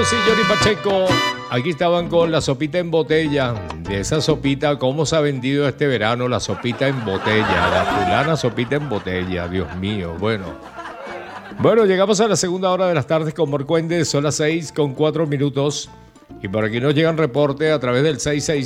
Cruz y Johnny Pacheco. Aquí estaban con la sopita en botella. De esa sopita, ¿cómo se ha vendido este verano la sopita en botella? La fulana sopita en botella, Dios mío. Bueno, llegamos a la segunda hora de las tardes con Morcuende. Son las 6:04. Y por aquí nos llegan reportes a través del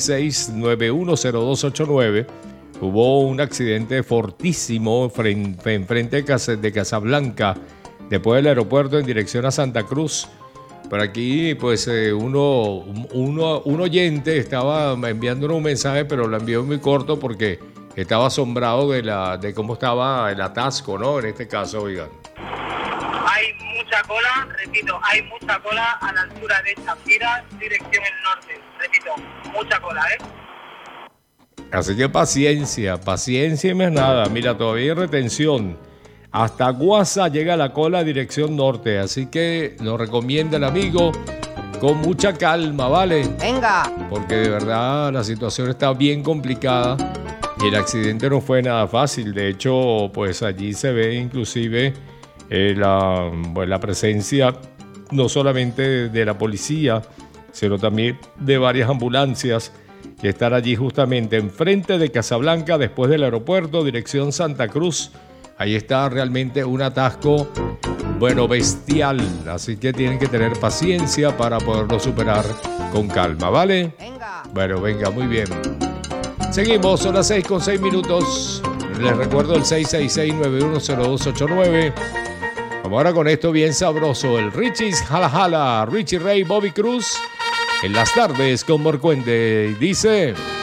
666-910289. Hubo un accidente fortísimo enfrente de Casablanca, después del aeropuerto en dirección a Santa Cruz. Por aquí, pues, un oyente estaba enviándonos un mensaje, pero lo envió muy corto porque estaba asombrado de cómo estaba el atasco, ¿no? En este caso, oigan. Hay mucha cola, repito, hay mucha cola a la altura de Chafira, dirección el norte. Repito, mucha cola, ¿eh? Así que paciencia y más nada. Mira, todavía hay retención. Hasta Guasa llega la cola dirección norte. Así que nos recomienda el amigo con mucha calma, ¿vale? Venga. Porque de verdad la situación está bien complicada y el accidente no fue nada fácil. De hecho, pues allí se ve inclusive la presencia no solamente de la policía, sino también de varias ambulancias que están allí justamente enfrente de Casablanca, después del aeropuerto, dirección Santa Cruz. Ahí está realmente un atasco, bestial. Así que tienen que tener paciencia para poderlo superar con calma, ¿vale? Venga. Venga, muy bien. Seguimos, son las 6:06. Les recuerdo el 666-910289. Vamos ahora con esto bien sabroso. El Richie's Jala Jala, Richie Ray, Bobby Cruz. En las tardes con Morcuende. Y dice...